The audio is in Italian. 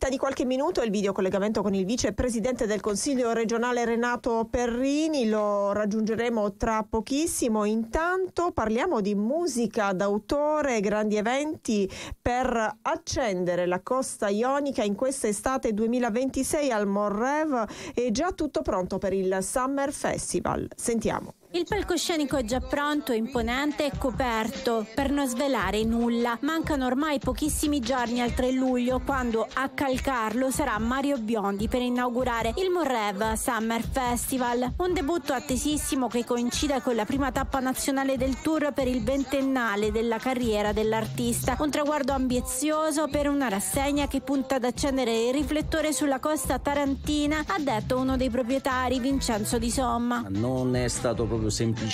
diretta di qualche minuto il video collegamento con il vicepresidente del Consiglio regionale Renato Perrini, lo raggiungeremo tra pochissimo. Intanto parliamo di musica d'autore, grandi eventi per accendere la costa ionica in questa estate 2026 al Monrev. È già tutto pronto per il Summer Festival. Sentiamo. Il palcoscenico è già pronto, imponente e coperto. Per non svelare nulla, mancano ormai pochissimi giorni al 3 luglio, quando a calcarlo sarà Mario Biondi per inaugurare il Monrev Summer Festival. Un debutto attesissimo che coincide con la prima tappa nazionale del tour per il 20ennale della carriera dell'artista. Un traguardo ambizioso per una rassegna che punta ad accendere il riflettore sulla costa tarantina, ha detto uno dei proprietari, Vincenzo Di Somma. Non è stato proprio semplice